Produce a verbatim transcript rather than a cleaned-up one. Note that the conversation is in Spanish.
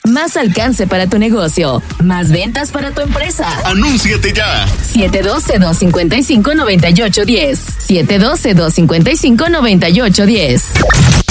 más alcance para tu negocio, más ventas para tu empresa. ¡Anúnciate ya! siete uno dos, dos cinco cinco, nueve ocho uno cero. siete uno dos, dos cinco cinco, nueve ocho uno cero.